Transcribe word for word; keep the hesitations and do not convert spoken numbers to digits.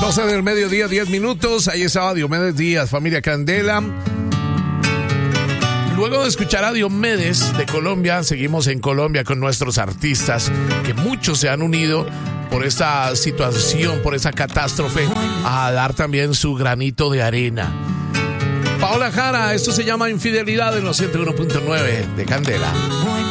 doce del mediodía, diez minutos. Ahí estaba Diomedes Díaz, familia Candela. Luego de escuchar a Diomedes de Colombia, seguimos en Colombia con nuestros artistas, que muchos se han unido por esta situación, por esa catástrofe, a dar también su granito de arena. Paola Jara, esto se llama Infidelidad en los ciento uno punto nueve de Candela.